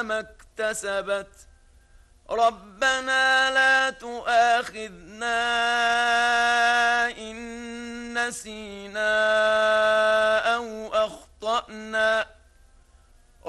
ما اكتسبت ربنا لا تؤاخذنا إن نسينا أو أخطأنا